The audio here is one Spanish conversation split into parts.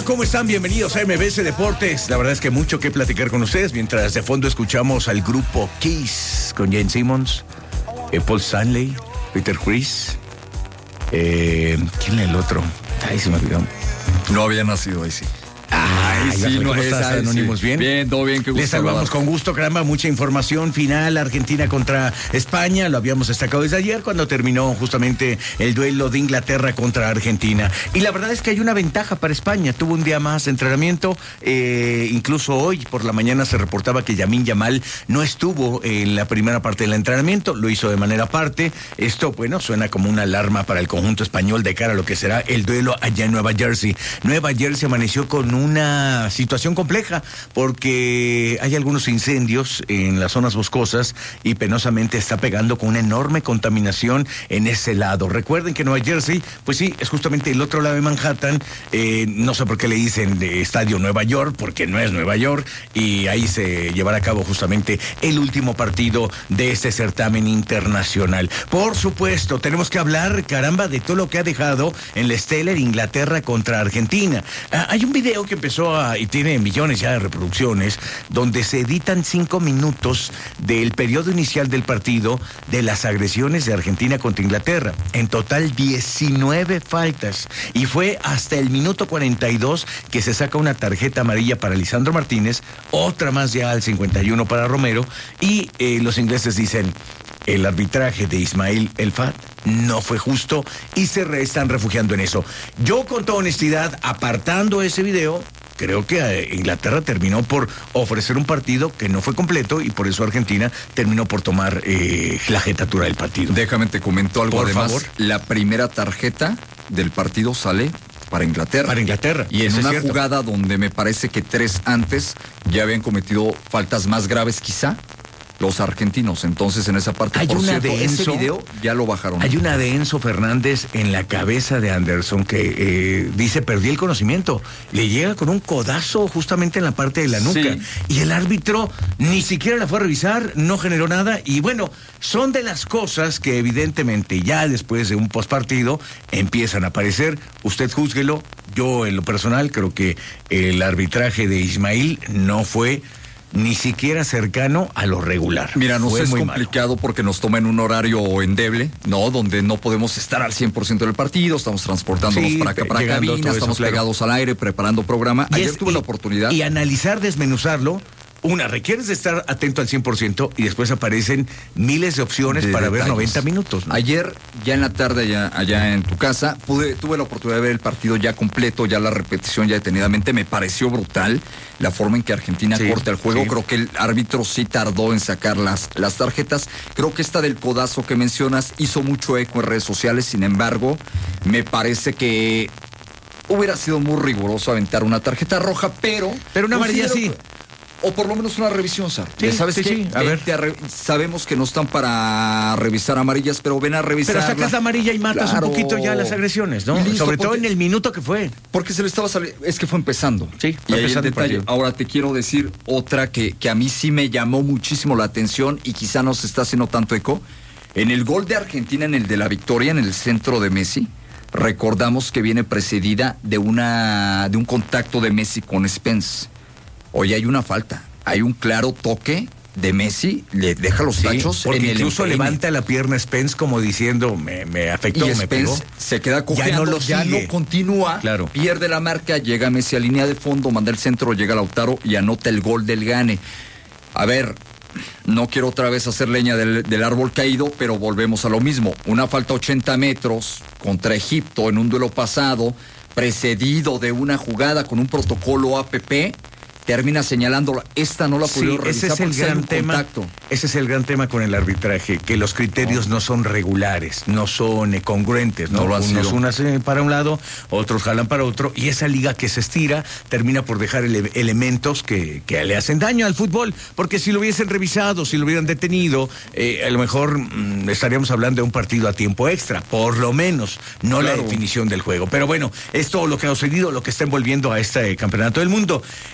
¿Cómo están? Bienvenidos a MBS Deportes. La verdad es que mucho que platicar con ustedes. Mientras de fondo escuchamos al grupo Kiss con Gene Simmons, Paul Stanley, Peter Criss. ¿Quién es el otro? Ay, se me olvidó. No había nacido ahí, sí. Ay, sí, ¿cómo estás, Anónimos? ¿Bien? Bien, todo bien, qué gusto. Les saludamos con gusto, caramba, mucha información final, Argentina contra España, lo habíamos destacado desde ayer cuando terminó justamente el duelo de Inglaterra contra Argentina. Y la verdad es que hay una ventaja para España, tuvo un día más de entrenamiento, incluso hoy por la mañana se reportaba que Lamine Yamal no estuvo en la primera parte del entrenamiento, lo hizo de manera aparte. Esto, bueno, suena como una alarma para el conjunto español de cara a lo que será el duelo allá en Nueva Jersey. Nueva Jersey amaneció con una situación compleja porque hay algunos incendios en las zonas boscosas y penosamente está pegando con una enorme contaminación en ese lado. Recuerden que Nueva Jersey, pues sí, es justamente el otro lado de Manhattan. No sé por qué le dicen de Estadio Nueva York, porque no es Nueva York, y ahí se llevará a cabo justamente el último partido de este certamen internacional. Por supuesto, tenemos que hablar, caramba, de todo lo que ha dejado en la Stellar Inglaterra contra Argentina. Hay un video que empezó y tiene millones ya de reproducciones, donde se editan 5 minutos del periodo inicial del partido de las agresiones de Argentina contra Inglaterra. En total 19 faltas. Y fue hasta el minuto 42 que se saca una tarjeta amarilla para Lisandro Martínez, otra más ya al 51 para Romero, y los ingleses dicen: el arbitraje de Ismail El Fat no fue justo y se están refugiando en eso. Yo, con toda honestidad, apartando ese video, creo que Inglaterra terminó por ofrecer un partido que no fue completo y por eso Argentina terminó por tomar la jetatura del partido. Déjame te comento algo. Por además, favor. La primera tarjeta del partido sale para Inglaterra. Para Inglaterra. Y en una cierto. jugada donde me parece que 3 antes ya habían cometido faltas más graves quizá los argentinos. Entonces, en esa parte, hay por una cierto, de Enzo, ese video ya lo bajaron. Hay una de Enzo Fernández en la cabeza de Anderson que dice: perdí el conocimiento. Le llega con un codazo justamente en la parte de la nuca. Sí. Y el árbitro ni siquiera la fue a revisar, no generó nada. Y bueno, son de las cosas que evidentemente ya después de un postpartido empiezan a aparecer. Usted júzguelo. Yo, en lo personal, creo que el arbitraje de Ismail no fue ni siquiera cercano a lo regular. Mira, nos fue es muy complicado malo, porque nos toma en un horario endeble, ¿no? Donde no podemos estar al 100% del partido, estamos transportándonos para acá, para cabina, estamos pegados al aire, preparando programa. Ayer tuve la oportunidad. Y analizar, desmenuzarlo. Una, requieres de estar atento al 100% y después aparecen miles de opciones para detalles. Ver 90 minutos, ¿no? Ayer, ya en la tarde, allá en tu casa, tuve la oportunidad de ver el partido ya completo, ya la repetición ya detenidamente. Me pareció brutal la forma en que Argentina corta el juego. Sí. Creo que el árbitro sí tardó en sacar las tarjetas. Creo que esta del codazo que mencionas hizo mucho eco en redes sociales. Sin embargo, me parece que hubiera sido muy riguroso aventar una tarjeta roja, pero una amarilla sí. O por lo menos una revisión, Sar. Sí, ¿sabes qué? Sí. A ver. Sabemos que no están para revisar amarillas, pero ven a revisar. Pero sacas la amarilla y matas un poquito ya las agresiones, ¿no? Listo, sobre todo en el minuto que fue. Porque se le estaba saliendo. Es que fue empezando. Sí, fue empezando el partido. Ahora te quiero decir otra que a mí sí me llamó muchísimo la atención y quizá no se está haciendo tanto eco. En el gol de Argentina, en el de la victoria, en el centro de Messi, recordamos que viene precedida de un contacto de Messi con Spence. Hoy hay una falta. Hay un claro toque de Messi, le deja los tachos. Porque incluso levanta la pierna Spence como diciendo: me afectó, y me Spence pegó. Se queda cojeando, ya no continúa, claro. Pierde la marca, llega Messi a línea de fondo, manda el centro, llega Lautaro y anota el gol del gane. A ver, no quiero otra vez hacer leña del árbol caído, pero volvemos a lo mismo. Una falta 80 metros contra Egipto en un duelo pasado, precedido de una jugada con un protocolo APP. Termina señalándola. Esta no la pudieron revisar. Ese es el gran tema. Ese es el gran tema con el arbitraje, que los criterios no son regulares, no son congruentes, ¿no? Unos hacen para un lado, otros jalan para otro, y esa liga que se estira termina por dejar elementos que le hacen daño al fútbol, porque si lo hubiesen revisado, si lo hubieran detenido, a lo mejor estaríamos hablando de un partido a tiempo extra, por lo menos, no la definición del juego. Pero bueno, es todo lo que ha sucedido, lo que está envolviendo a este campeonato del mundo.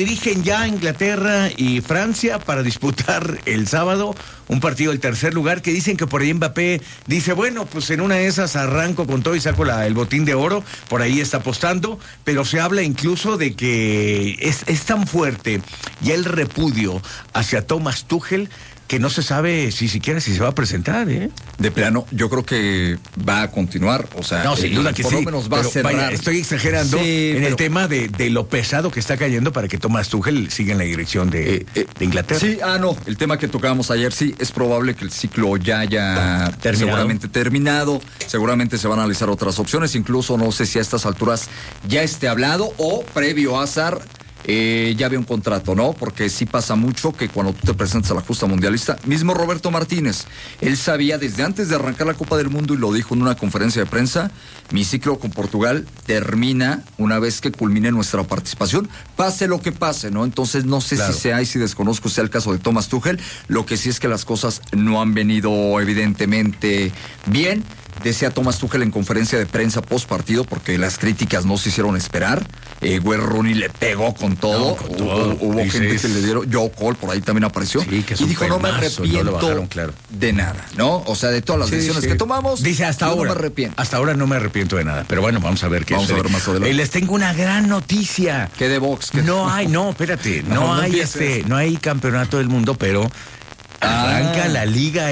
dirigen ya Inglaterra y Francia para disputar el sábado un partido del tercer lugar, que dicen que por ahí Mbappé dice, bueno, pues en una de esas arranco con todo y saco el botín de oro, por ahí está apostando, pero se habla incluso de que es tan fuerte ya el repudio hacia Thomas Tuchel que no se sabe si siquiera si se va a presentar, ¿eh? De plano, yo creo que va a continuar, o sea, no, sin duda que por sí, lo menos va a cerrar. Vaya, estoy exagerando en el tema de lo pesado que está cayendo para que Thomas Tuchel siga en la dirección de Inglaterra. Sí, no, el tema que tocábamos ayer, sí, es probable que el ciclo ya haya seguramente terminado, seguramente se van a analizar otras opciones, incluso no sé si a estas alturas ya esté hablado o previo a azar. Ya había un contrato, ¿no? Porque sí pasa mucho que cuando tú te presentas a la justa mundialista, mismo Roberto Martínez, él sabía desde antes de arrancar la Copa del Mundo y lo dijo en una conferencia de prensa, mi ciclo con Portugal termina una vez que culmine nuestra participación, pase lo que pase, ¿no? Entonces no sé si sea y si desconozco sea el caso de Thomas Tuchel, lo que sí es que las cosas no han venido evidentemente bien. Decía Thomas Tuchel en conferencia de prensa post partido, porque las críticas no se hicieron esperar. Wayne Rooney le pegó con todo. No, con todo. Hubo gente que le dieron. Joe Cole por ahí también apareció. Sí, que y dijo, no me arrepiento no bajaron, de nada, ¿no? O sea, de todas las decisiones que tomamos. Dice, hasta ahora. No me arrepiento. Hasta ahora no me arrepiento de nada. Pero bueno, vamos a ver qué vamos a ver más adelante. Les tengo una gran noticia. ¿Qué de box? Espérate. No hay campeonato del mundo, pero arranca la Liga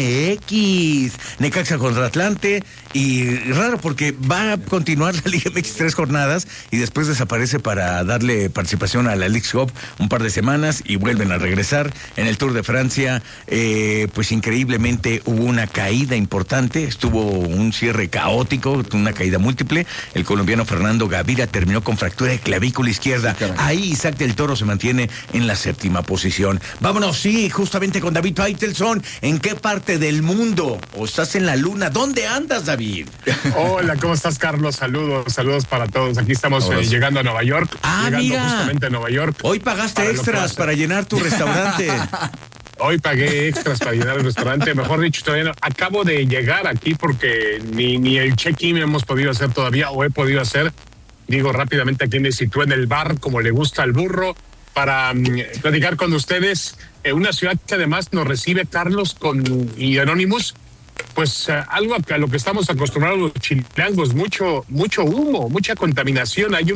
MX. Necaxa contra Atlante. Y raro porque va a continuar la Liga MX 3 jornadas y después desaparece para darle participación a la Leagues Cup un par de semanas y vuelven a regresar. En el Tour de Francia, pues increíblemente hubo una caída importante, estuvo un cierre caótico, una caída múltiple. El colombiano Fernando Gaviria terminó con fractura de clavícula izquierda. Sí, ahí Isaac del Toro se mantiene en la 7ª posición. Vámonos, justamente con David Faitelson. ¿En qué parte del mundo? ¿O estás en la luna? ¿Dónde andas, David? Hola, ¿cómo estás, Carlos? Saludos para todos. Aquí estamos llegando a Nueva York. Mira. Justamente a Nueva York. Hoy pagaste extras para llenar tu restaurante. Hoy pagué extras para llenar el restaurante. Mejor dicho, todavía no. Acabo de llegar aquí porque ni el check-in hemos podido hacer todavía o he podido hacer. Digo rápidamente, aquí me situé en el bar, como le gusta al burro, para platicar con ustedes. Una ciudad que además nos recibe Carlos y Anonymous. Pues algo a lo que estamos acostumbrados los chilangos, mucho humo, mucha contaminación. Hay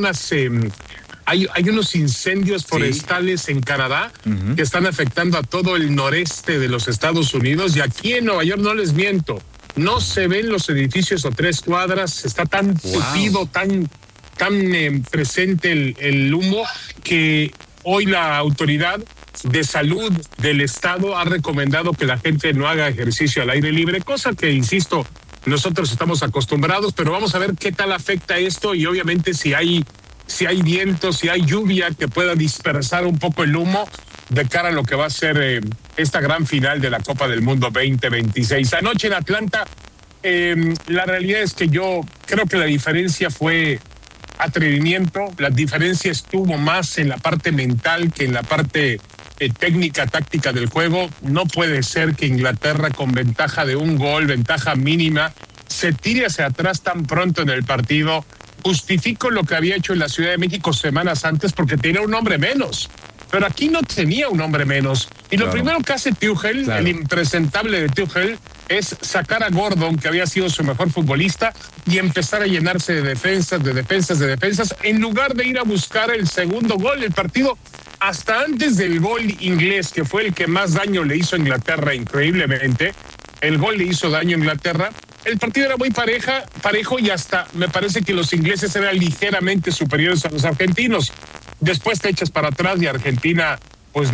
unos incendios forestales en Canadá que están afectando a todo el noreste de los Estados Unidos, y aquí en Nueva York, no les miento, no se ven los edificios a 3 cuadras, está tan tupido, tan presente el humo, que hoy la autoridad de salud del estado ha recomendado que la gente no haga ejercicio al aire libre, cosa que, insisto, nosotros estamos acostumbrados, pero vamos a ver qué tal afecta esto, y obviamente si hay viento, si hay lluvia que pueda dispersar un poco el humo de cara a lo que va a ser esta gran final de la Copa del Mundo 2026. Anoche en Atlanta, la realidad es que yo creo que la diferencia fue atrevimiento, la diferencia estuvo más en la parte mental que en la parte técnica, táctica del juego. No puede ser que Inglaterra, con ventaja de 1 gol, ventaja mínima, se tire hacia atrás tan pronto en el partido. Justifico lo que había hecho en la Ciudad de México semanas antes porque tenía un hombre menos, pero aquí no tenía un hombre menos. Y lo primero que hace Tuchel, el impresentable de Tuchel, es sacar a Gordon, que había sido su mejor futbolista, y empezar a llenarse de defensas, en lugar de ir a buscar el segundo gol. El partido, hasta antes del gol inglés, que fue el que más daño le hizo a Inglaterra, increíblemente, el gol le hizo daño a Inglaterra. El partido era muy parejo, y hasta me parece que los ingleses eran ligeramente superiores a los argentinos. Después te echas para atrás y Argentina pues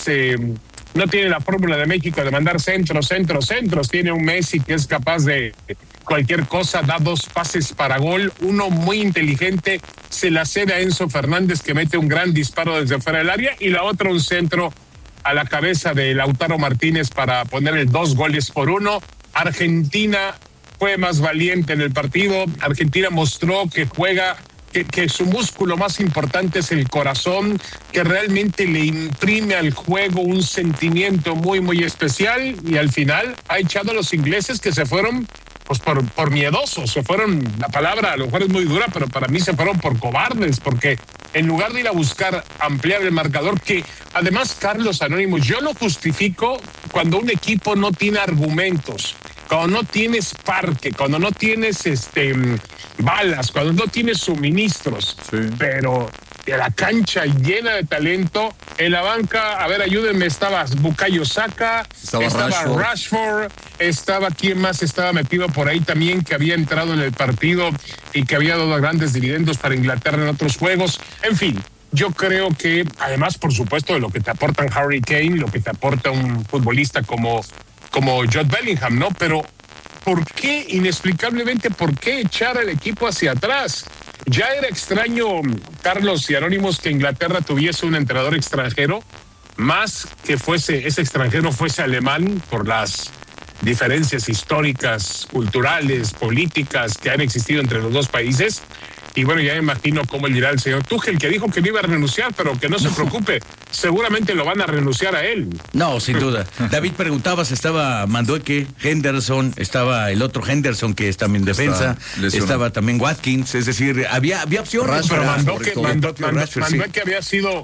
no tiene la fórmula de México de mandar centros. Tiene un Messi que es capaz de cualquier cosa, da 2 pases para gol, uno muy inteligente, se la cede a Enzo Fernández, que mete un gran disparo desde fuera del área, y la otra un centro a la cabeza de Lautaro Martínez para poner el 2-1. Argentina fue más valiente en el partido. Argentina mostró que juega, que su músculo más importante es el corazón, que realmente le imprime al juego un sentimiento muy especial, y al final ha echado a los ingleses, que se fueron pues por miedosos, se fueron, la palabra a lo mejor es muy dura, pero para mí se fueron por cobardes, porque en lugar de ir a buscar ampliar el marcador, que además, Carlos Anónimo, yo no justifico cuando un equipo no tiene argumentos, cuando no tienes parque, cuando no tienes balas, cuando no tienes suministros, pero la cancha llena de talento, en la banca, a ver, ayúdenme, estaba Bukayo Saka, estaba Rashford, estaba, ¿quién más estaba metido por ahí también, que había entrado en el partido y que había dado grandes dividendos para Inglaterra en otros juegos? En fin, yo creo que, además, por supuesto, de lo que te aportan Harry Kane, lo que te aporta un futbolista como Jude Bellingham, ¿no? Pero, ¿por qué, inexplicablemente, por qué echar al equipo hacia atrás? Ya era extraño, Carlos y Anónimos, que Inglaterra tuviese un entrenador extranjero, más que ese extranjero fuese alemán, por las diferencias históricas, culturales, políticas que han existido entre los dos países. Y bueno, ya me imagino cómo le dirá el señor Tuchel, que dijo que no iba a renunciar, pero que no se preocupe, seguramente lo van a renunciar a él. No, sin duda. David, preguntabas, estaba Madueke, Henderson, estaba el otro Henderson, que es también defensa, estaba también Watkins, es decir, había opciones. Pero Madueke había sido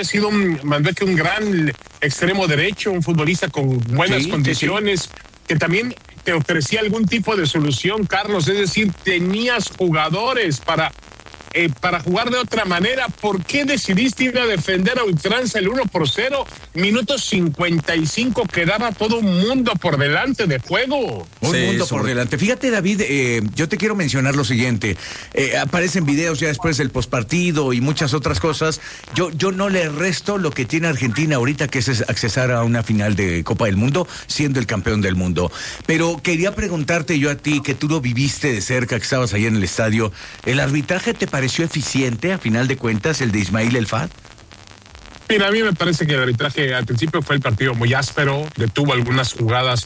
un gran extremo derecho, un futbolista con buenas condiciones, que también te ofrecía algún tipo de solución, Carlos, es decir, tenías jugadores para jugar de otra manera. ¿Por qué decidiste ir a defender a ultranza el 1-0? Minutos 55, quedaba todo un mundo por delante de juego. Un mundo por delante. Fíjate, David, yo te quiero mencionar lo siguiente. Aparecen videos ya después del postpartido y muchas otras cosas. Yo no le resto lo que tiene Argentina ahorita, que es accesar a una final de Copa del Mundo, siendo el campeón del mundo. Pero quería preguntarte yo a ti, que tú lo viviste de cerca, que estabas ahí en el estadio, ¿el arbitraje te pareció eficiente, a final de cuentas, el de Ismail El Fad? Mira, a mí me parece que el arbitraje al principio fue el partido muy áspero, detuvo algunas jugadas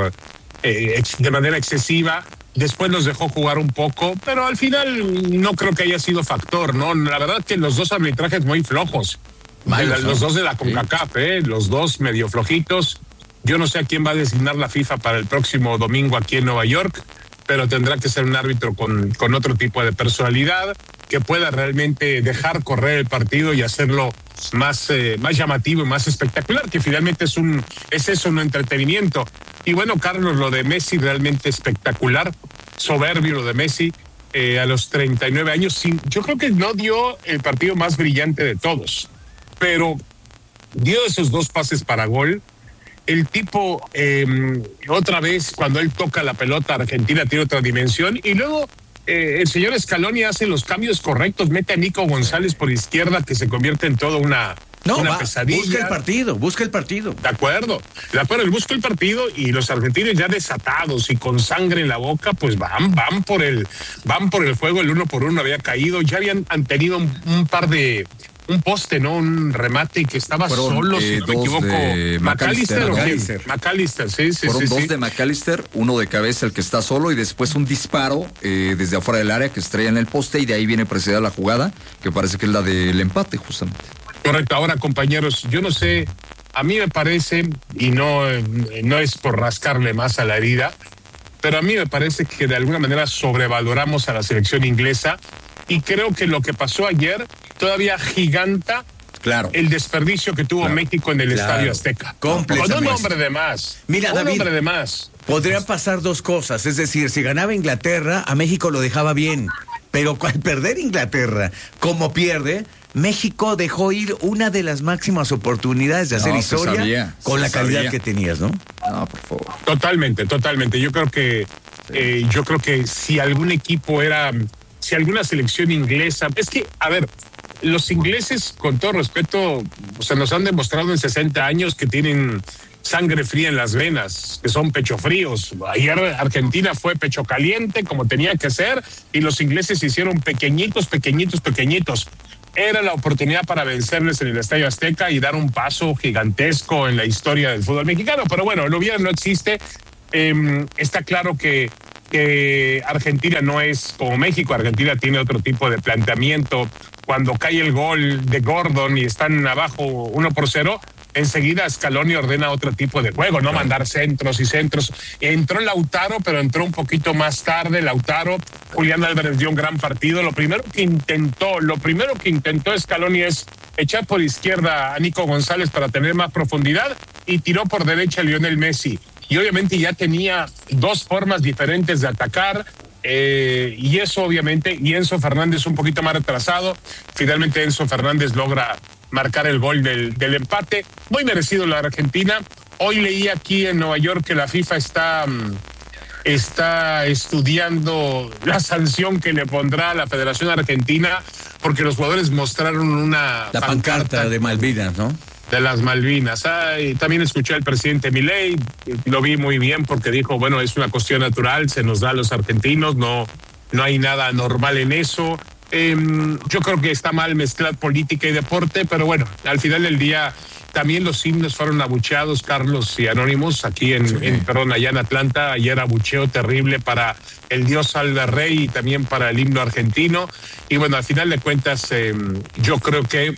de manera excesiva, después los dejó jugar un poco, pero al final no creo que haya sido factor, ¿no? La verdad que los dos arbitrajes muy flojos, los dos de la CONCACAF, los dos medio flojitos. Yo no sé a quién va a designar la FIFA para el próximo domingo aquí en Nueva York, pero tendrá que ser un árbitro con otro tipo de personalidad, que pueda realmente dejar correr el partido y hacerlo más llamativo y más espectacular, que finalmente es eso, un entretenimiento. Y bueno, Carlos, lo de Messi realmente espectacular, soberbio lo de Messi, a los 39 años. Yo creo que no dio el partido más brillante de todos, pero dio esos 2 pases para gol. El tipo, otra vez, cuando él toca la pelota, Argentina tiene otra dimensión. Y luego el señor Scaloni hace los cambios correctos, mete a Nico González por izquierda, que se convierte en toda una pesadilla. Busca el partido. De acuerdo, él busca el partido, y los argentinos ya desatados y con sangre en la boca, pues van por el juego. El 1-1 había caído, ya han tenido un poste, ¿no? Un remate que estaba solo, si no me equivoco. McAllister, sí. Fueron 2 de McAllister, uno de cabeza, el que está solo, y después un disparo desde afuera del área que estrella en el poste, y de ahí viene precedida la jugada, que parece que es la del empate, justamente. Correcto. Ahora, compañeros, yo no sé, a mí me parece, y no es por rascarle más a la herida, pero a mí me parece que de alguna manera sobrevaloramos a la selección inglesa, y creo que lo que pasó ayer todavía giganta el desperdicio que tuvo México en el Estadio Azteca. Con un hombre de más. Mira, David, hombre de más. Podrían pasar 2 cosas, es decir, si ganaba Inglaterra, a México lo dejaba bien, pero al perder Inglaterra, como pierde, México dejó ir una de las máximas oportunidades de hacer historia con la calidad que tenías, ¿no? No, por favor. Totalmente. Yo creo que si algún equipo si alguna selección inglesa, es que, a ver, los ingleses, con todo respeto, nos han demostrado en 60 años que tienen sangre fría en las venas, que son pecho fríos. Ayer Argentina fue pecho caliente, como tenía que ser, y los ingleses se hicieron pequeñitos. Era la oportunidad para vencerles en el Estadio Azteca y dar un paso gigantesco en la historia del fútbol mexicano. Pero bueno, no existe. Está claro que Argentina no es como México. Argentina tiene otro tipo de planteamiento. Cuando cae el gol de Gordon y están abajo 1-0, enseguida Scaloni ordena otro tipo de juego, no mandar centros y centros. Entró Lautaro, pero entró un poquito más tarde. Lautaro, Julián Álvarez dio un gran partido. Lo primero que intentó Scaloni es echar por izquierda a Nico González para tener más profundidad y tiró por derecha a Lionel Messi. Y obviamente ya tenía dos formas diferentes de atacar. Y eso obviamente, y Enzo Fernández un poquito más retrasado. Finalmente Enzo Fernández logra marcar el gol del empate. Muy merecido la Argentina. Hoy leí aquí en Nueva York que la FIFA está estudiando la sanción que le pondrá a la Federación Argentina porque los jugadores mostraron la pancarta de Malvinas, ¿no? De las Malvinas. Y también escuché al presidente Milei, lo vi muy bien porque dijo, bueno, es una cuestión natural, se nos da a los argentinos, no hay nada normal en eso. Yo creo que está mal mezclar política y deporte, pero bueno, al final del día también los himnos fueron abucheados, Carlos y Anónimos, aquí allá en Atlanta. Ayer abucheo terrible para el Dios Salve Rey y también para el himno argentino. Y bueno, al final de cuentas, yo creo que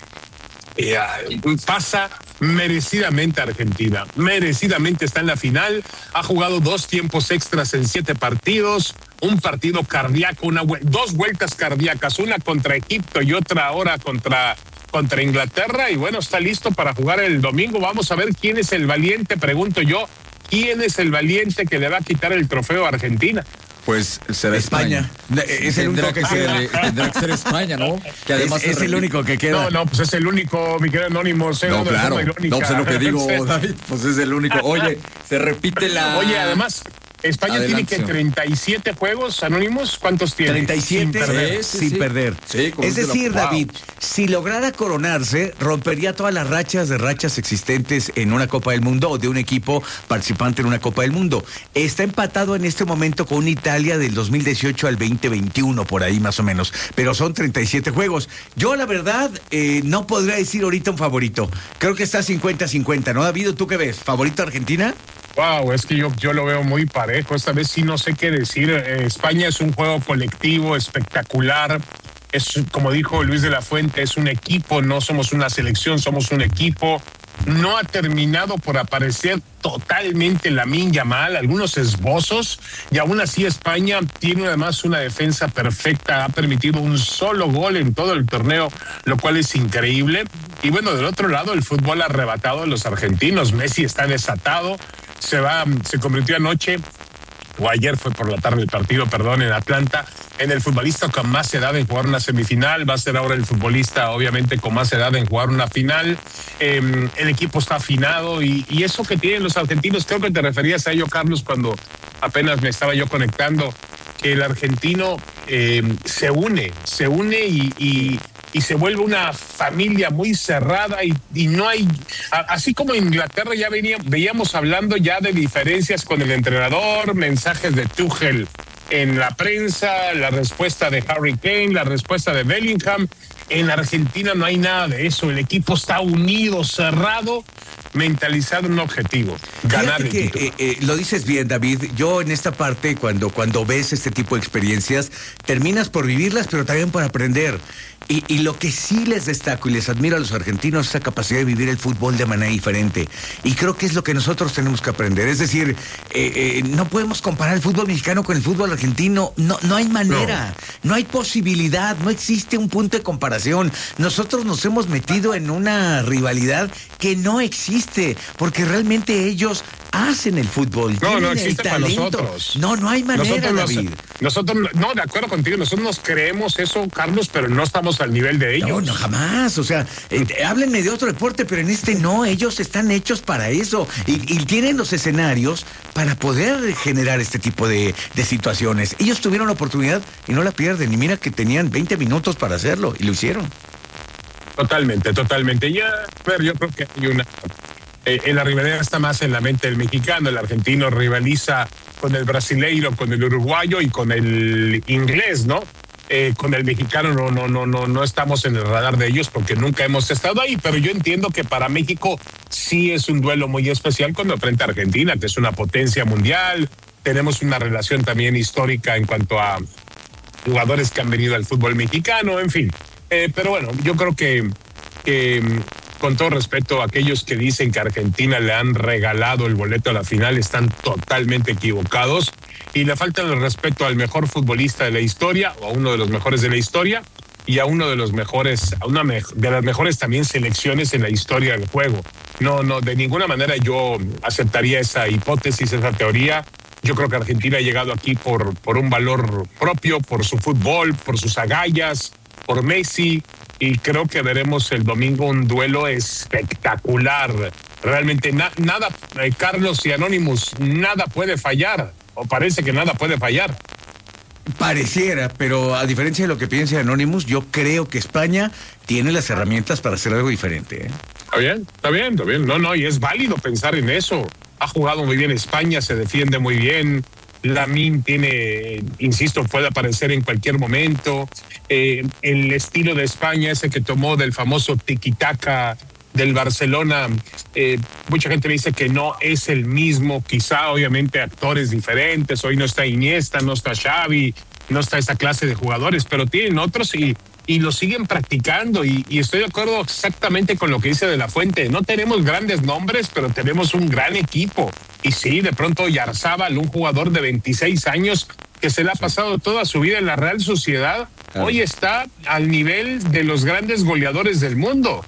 pasa merecidamente Argentina. Merecidamente está en la final. Ha jugado 2 tiempos extras en 7 partidos. Un partido cardíaco, 2 vueltas cardíacas, una contra Egipto y otra ahora contra Inglaterra. Y bueno, está listo para jugar el domingo. Vamos a ver quién es el valiente, pregunto yo. ¿Quién es el valiente que le va a quitar el trofeo a Argentina? Pues será España. Es el único que queda. Tendrá que ser España, ¿no? Que además es el único que queda. No, pues es el único, mi querido Anónimo. No, claro. No, pues es lo que digo, David. Pues es el único. Oye, se repite la... Oye, además... España Adelante, tiene que 37 juegos, Anónimos, ¿cuántos tiene? 37 sin perder. Sí, es decir, David, si lograra coronarse, rompería todas las rachas existentes en una Copa del Mundo o de un equipo participante en una Copa del Mundo. Está empatado en este momento con una Italia del 2018 al 2021, por ahí más o menos, pero son 37 juegos. Yo, la verdad, no podría decir ahorita un favorito. Creo que está 50-50, ¿no, David? ¿Tú qué ves? ¿Favorito Argentina? Wow, es que yo lo veo muy parejo. Esta vez sí no sé qué decir. España es un juego colectivo espectacular. Es, como dijo Luis de la Fuente, es un equipo, no somos una selección, somos un equipo. No ha terminado por aparecer totalmente Lamine Yamal, algunos esbozos, y aún así España tiene además una defensa perfecta, ha permitido un solo gol en todo el torneo, lo cual es increíble. Y bueno, del otro lado, el fútbol arrebatado de los argentinos. Messi está desatado, se convirtió anoche, o ayer fue por la tarde el partido, perdón, en Atlanta, en el futbolista con más edad en jugar una semifinal. Va a ser ahora el futbolista obviamente con más edad en jugar una final. El equipo está afinado y eso que tienen los argentinos, creo que te referías a ello, Carlos, cuando apenas me estaba yo conectando, que el argentino se une y se vuelve una familia muy cerrada y no hay, así como en Inglaterra ya veíamos hablando ya de diferencias con el entrenador, mensajes de Tuchel en la prensa, la respuesta de Harry Kane, la respuesta de Bellingham. En Argentina no hay nada de eso, el equipo está unido, cerrado, mentalizado en un objetivo, ganar el título. Lo dices bien, David. Yo en esta parte, cuando ves este tipo de experiencias, terminas por vivirlas, pero también por aprender. Y lo que sí les destaco y les admiro a los argentinos es esa capacidad de vivir el fútbol de manera diferente. Y creo que es lo que nosotros tenemos que aprender. Es decir, no podemos comparar el fútbol mexicano con el fútbol argentino. No hay manera, no hay posibilidad, no existe un punto de comparación. Nosotros nos hemos metido en una rivalidad que no existe, porque realmente ellos hacen el fútbol. No existe para nosotros. No hay manera, David. Nosotros, de acuerdo contigo, nosotros nos creemos eso, Carlos, pero no estamos al nivel de ellos. No, jamás. O sea, háblenme de otro deporte, pero en este no. Ellos están hechos para eso y tienen los escenarios para poder generar este tipo de situaciones. Ellos tuvieron la oportunidad y no la pierden. Y mira que tenían 20 minutos para hacerlo y lo hicieron. Totalmente. Ya, pero yo creo que hay una... la rivalidad está más en la mente del mexicano. El argentino rivaliza con el brasileiro, con el uruguayo y con el inglés, ¿no? Con el mexicano no estamos en el radar de ellos porque nunca hemos estado ahí, pero yo entiendo que para México sí es un duelo muy especial cuando enfrenta a Argentina, que es una potencia mundial. Tenemos una relación también histórica en cuanto a jugadores que han venido al fútbol mexicano, en fin. Pero bueno, yo creo que con todo respeto, aquellos que dicen que a Argentina le han regalado el boleto a la final están totalmente equivocados y le falta el respeto al mejor futbolista de la historia, o a uno de los mejores de la historia, y a uno de los mejores, de las mejores también selecciones en la historia del juego. No, de ninguna manera yo aceptaría esa hipótesis, esa teoría. Yo creo que Argentina ha llegado aquí por un valor propio, por su fútbol, por sus agallas, por Messi, y creo que veremos el domingo un duelo espectacular. Realmente nada, Carlos y Anonymous, nada puede fallar, o parece que nada puede fallar. Pareciera, pero a diferencia de lo que piensa Anonymous, yo creo que España tiene las herramientas para hacer algo diferente, ¿eh? Está bien. No, y es válido pensar en eso. Ha jugado muy bien España, se defiende muy bien. Lamine tiene, insisto, puede aparecer en cualquier momento. El estilo de España, ese que tomó del famoso tiki-taka del Barcelona, mucha gente me dice que no es el mismo, quizá obviamente actores diferentes. Hoy no está Iniesta, no está Xavi, no está esa clase de jugadores, pero tienen otros y lo siguen practicando, y estoy de acuerdo exactamente con lo que dice De La Fuente. No tenemos grandes nombres, pero tenemos un gran equipo. Y sí, de pronto Oyarzabal, un jugador de 26 años que se le ha pasado toda su vida en la Real Sociedad, hoy está al nivel de los grandes goleadores del mundo.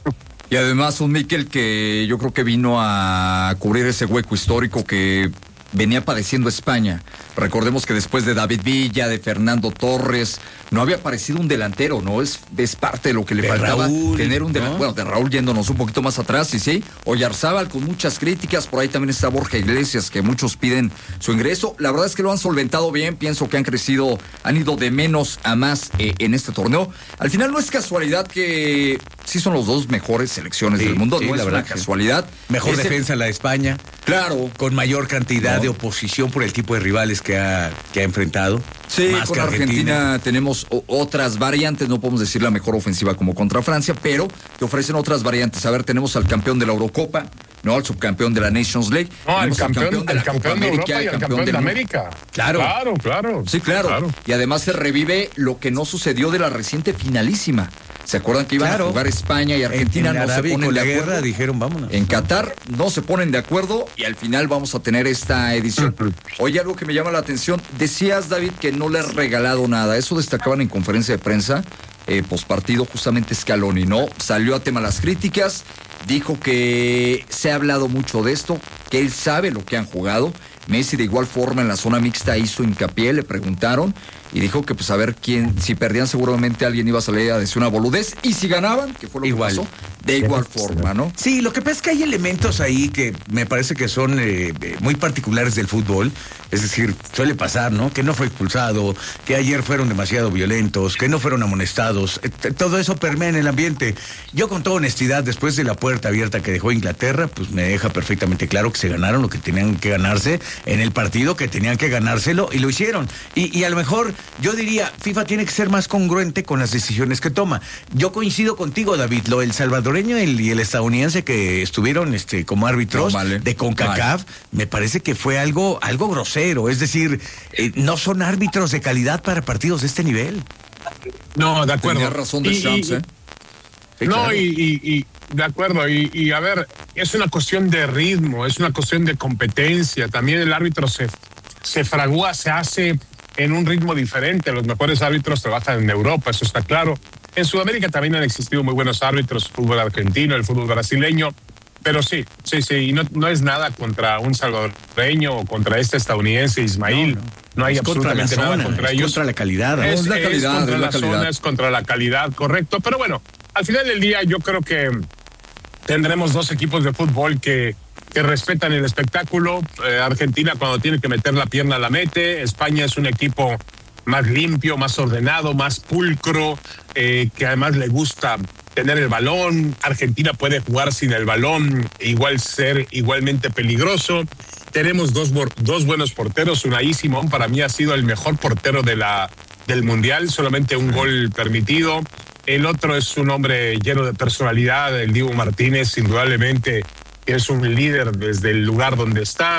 Y además un Mikel que yo creo que vino a cubrir ese hueco histórico que venía padeciendo España. Recordemos que después de David Villa, de Fernando Torres, no había aparecido un delantero, ¿no? Es parte de lo que le faltaba, Raúl, tener un delantero. ¿no? Bueno, de Raúl yéndonos un poquito más atrás, y sí. Oyarzabal con muchas críticas, por ahí también está Borja Iglesias, que muchos piden su ingreso. La verdad es que lo han solventado bien, pienso que han crecido, han ido de menos a más en este torneo. Al final no es casualidad que sí son los dos mejores selecciones del mundo, no la es verdad una casualidad. Mejor defensa la de España. Claro. Con mayor cantidad de oposición por el tipo de rivales que ha enfrentado. Sí, más con que Argentina tenemos otras variantes, no podemos decir la mejor ofensiva como contra Francia, pero te ofrecen otras variantes. A ver, tenemos al campeón de la Eurocopa, no al subcampeón de la Nations League. No, al campeón de la Copa de Europa América, y al campeón de América. Claro. Sí, claro. Y además se revive lo que no sucedió de la reciente finalísima. ¿Se acuerdan que iban a jugar España y Argentina? En no Arabia, se ponen con de la acuerdo. guerra dijeron vámonos. En Qatar no se ponen de acuerdo y al final vamos a tener esta edición. Oye, algo que me llama la atención, decías, David, que no le has regalado nada. Eso destacaban en conferencia de prensa pospartido justamente Scaloni, ¿no? Salió a tema las críticas, dijo que se ha hablado mucho de esto, que él sabe lo que han jugado. Messi de igual forma en la zona mixta hizo hincapié, le preguntaron y dijo que pues a ver si perdían seguramente alguien iba a salir a decir una boludez, y si ganaban, que fue lo que pasó, de igual forma, ¿no? Sí, lo que pasa es que hay elementos ahí que me parece que son muy particulares del fútbol. Es decir, suele pasar, ¿no? Que no fue expulsado, que ayer fueron demasiado violentos, que no fueron amonestados. Todo eso permea en el ambiente. Yo, con toda honestidad, después de la puerta abierta que dejó Inglaterra, pues me deja perfectamente claro que se ganaron lo que tenían que ganarse en el partido, que tenían que ganárselo, y lo hicieron. Y a lo mejor yo diría, FIFA tiene que ser más congruente con las decisiones que toma. Yo coincido contigo, David, el salvadoreño y el estadounidense que estuvieron como árbitros de CONCACAF, me parece que fue algo grosero. Es decir, no son árbitros de calidad para partidos de este nivel. No, de acuerdo. Tenía razón de Champs, ¿eh? Sí, no, claro. y de acuerdo, y a ver, es una cuestión de ritmo, es una cuestión de competencia. También el árbitro se fragúa, se hace en un ritmo diferente. Los mejores árbitros trabajan en Europa, eso está claro. En Sudamérica también han existido muy buenos árbitros, fútbol argentino, el fútbol brasileño, pero sí, y no es nada contra un salvadoreño o contra este estadounidense Ismail. No hay absolutamente nada contra ellos. Es contra la calidad. Es contra la zona, es contra la calidad, correcto. Pero bueno, al final del día yo creo que tendremos dos equipos de fútbol que respetan el espectáculo. Argentina, cuando tiene que meter la pierna, la mete. España es un equipo más limpio, más ordenado, más pulcro, que además le gusta tener el balón. Argentina puede jugar sin el balón, ser igualmente peligroso. Tenemos dos buenos porteros. Unai Simón para mí ha sido el mejor portero del Mundial, solamente un gol permitido. El otro es un hombre lleno de personalidad, el Dibu Martínez, indudablemente es un líder desde el lugar donde está.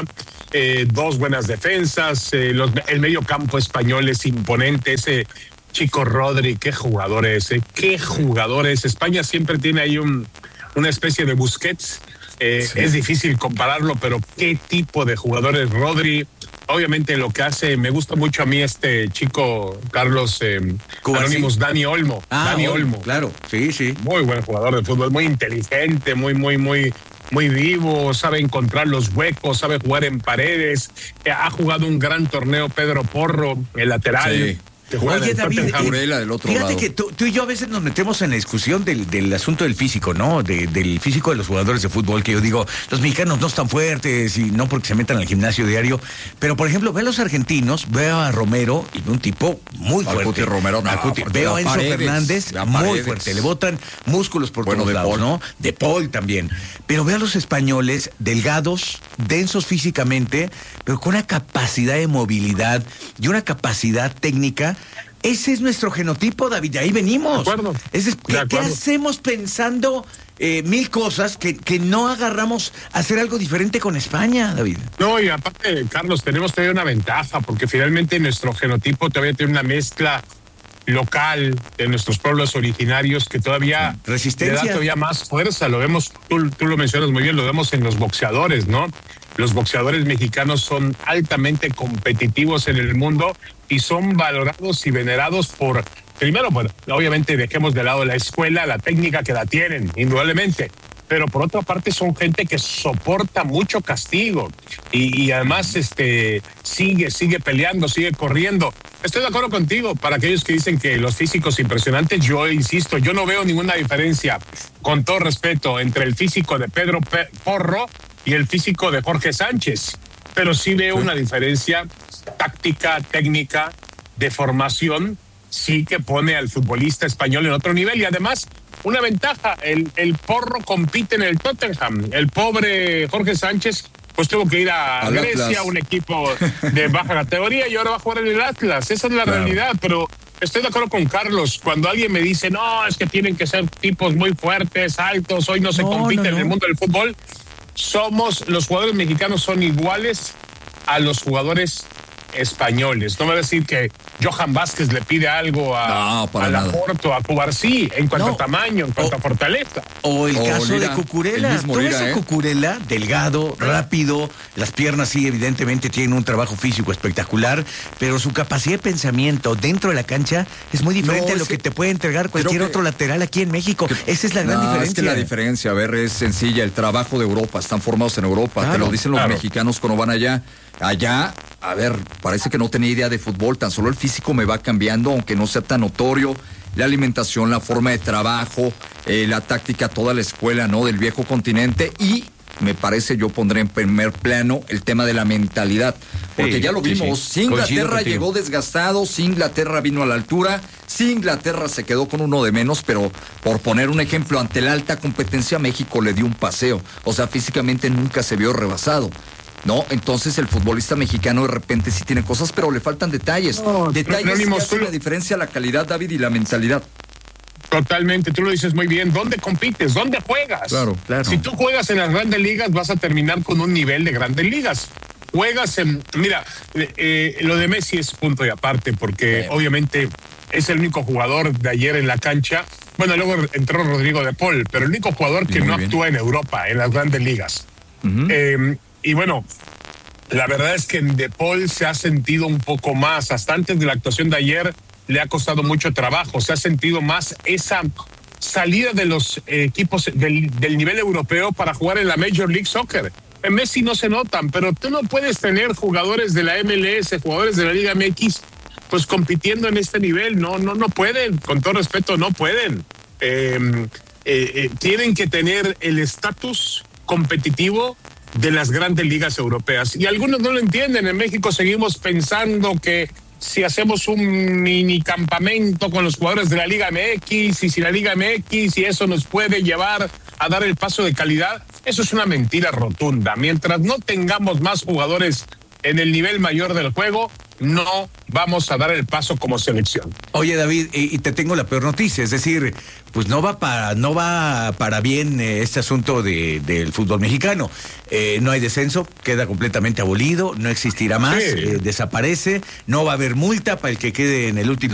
Dos buenas defensas, el medio campo español es imponente, ese chico Rodri, qué jugador es. España siempre tiene ahí un una especie de Busquets. Sí. Es difícil compararlo, pero qué tipo de jugadores. Rodri, obviamente lo que hace, me gusta mucho a mí este chico Carlos Anónimos, Dani Olmo. Dani Olmo. Claro, sí. Muy buen jugador de fútbol, muy inteligente, muy vivo, sabe encontrar los huecos, sabe jugar en paredes. Ha jugado un gran torneo Pedro Porro, el lateral. Sí. Oye, David, del otro fíjate lado. que tú y yo a veces nos metemos en la discusión del asunto del físico, ¿no? Del físico de los jugadores de fútbol, que yo digo, los mexicanos no están fuertes y no porque se metan al gimnasio diario, pero por ejemplo, ve a los argentinos, veo a Romero y un tipo muy fuerte. Romero, veo a Enzo Fernández, muy fuerte, le botan músculos por todos lados, ¿no? De Paul también. Pero veo a los españoles delgados, densos físicamente, pero con una capacidad de movilidad y una capacidad técnica. Ese es nuestro genotipo, David, de ahí venimos. De acuerdo. ¿Qué hacemos pensando mil cosas que no agarramos a hacer algo diferente con España, David? No, y aparte, Carlos, tenemos todavía una ventaja, porque finalmente nuestro genotipo todavía tiene una mezcla local de nuestros pueblos originarios que todavía resistencia, le da todavía más fuerza. Lo vemos, tú lo mencionas muy bien, lo vemos en los boxeadores, ¿no? Los boxeadores mexicanos son altamente competitivos en el mundo y son valorados y venerados por, primero, bueno, obviamente dejemos de lado la escuela, la técnica que la tienen, indudablemente, pero por otra parte son gente que soporta mucho castigo y además sigue peleando, sigue corriendo. Estoy de acuerdo contigo, para aquellos que dicen que los físicos impresionantes, yo insisto, yo no veo ninguna diferencia, con todo respeto, entre el físico de Pedro Porro y el físico de Jorge Sánchez, pero sí veo una diferencia táctica, técnica, de formación, sí que pone al futbolista español en otro nivel. Y además, una ventaja, el Porro compite en el Tottenham, el pobre Jorge Sánchez pues tuvo que ir a Grecia, Atlas, un equipo de baja categoría, y ahora va a jugar en el Atlas. Esa es la realidad, pero estoy de acuerdo con Carlos. Cuando alguien me dice, no, es que tienen que ser tipos muy fuertes, altos, hoy no se compite en el mundo del fútbol, los jugadores mexicanos son iguales a los jugadores españoles. No me va a decir que Johan Vázquez le pide algo a Laporte o a Cubarsí en cuanto a tamaño, en cuanto a fortaleza. O el caso de Cucurella. Tú ves a Cucurella, delgado, rápido, las piernas sí evidentemente tienen un trabajo físico espectacular, pero su capacidad de pensamiento dentro de la cancha es muy diferente a lo que te puede entregar cualquier otro lateral aquí en México. Esa es la gran diferencia. Es que la diferencia, a ver, es sencilla. El trabajo de Europa, están formados en Europa, te lo dicen los mexicanos cuando van allá. Allá, a ver, parece que no tenía idea de fútbol, tan solo el físico me va cambiando, aunque no sea tan notorio, la alimentación, la forma de trabajo, la táctica, toda la escuela, ¿no?, del viejo continente, y me parece, yo pondré en primer plano el tema de la mentalidad, porque ya lo vimos, si Inglaterra llegó desgastado, si Inglaterra vino a la altura, si Inglaterra se quedó con uno de menos, pero por poner un ejemplo, ante la alta competencia, México le dio un paseo, o sea, físicamente nunca se vio rebasado. No, entonces el futbolista mexicano de repente sí tiene cosas, pero le faltan detalles. Detalles que hacen la diferencia, la calidad, David, y la mentalidad. Totalmente, tú lo dices muy bien. ¿Dónde compites? ¿Dónde juegas? Claro. Si tú juegas en las grandes ligas, vas a terminar con un nivel de grandes ligas. Juegas en... Mira, lo de Messi es punto y aparte, porque obviamente es el único jugador de ayer en la cancha. Bueno, luego entró Rodrigo de Paul, pero el único jugador que no actúa en Europa, en las grandes ligas. Y bueno, la verdad es que en De Paul se ha sentido un poco más. Hasta antes de la actuación de ayer le ha costado mucho trabajo. Se ha sentido más esa salida de los equipos del nivel europeo para jugar en la Major League Soccer. En Messi no se notan, pero tú no puedes tener jugadores de la MLS, jugadores de la Liga MX, pues compitiendo en este nivel. No pueden, con todo respeto, no pueden. Tienen que tener el estatus competitivo de las grandes ligas europeas. Y algunos no lo entienden. En México seguimos pensando que si hacemos un mini campamento con los jugadores de la Liga MX, y si la Liga MX y eso nos puede llevar a dar el paso de calidad, eso es una mentira rotunda. Mientras no tengamos más jugadores en el nivel mayor del juego, no vamos a dar el paso como selección. Oye, David, y te tengo la peor noticia, es decir, pues no va para bien este asunto del fútbol mexicano. No hay descenso, queda completamente abolido, no existirá más, desaparece, no va a haber multa para el que quede en el último